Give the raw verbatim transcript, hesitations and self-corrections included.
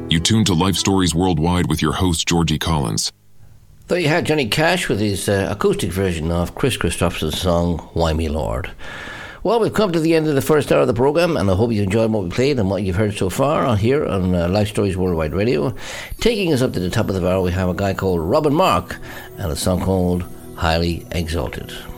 You tune to Life Stories Worldwide with your host, Georgie Collins. There you had Johnny Cash with his uh, acoustic version of Chris Christopherson's song, Why Me Lord. Well, we've come to the end of the first hour of the programme, and I hope you enjoyed what we played and what you've heard so far on here on uh, Life Stories Worldwide Radio. Taking us up to the top of the hour, we have a guy called Robin Mark and a song called Highly Exalted.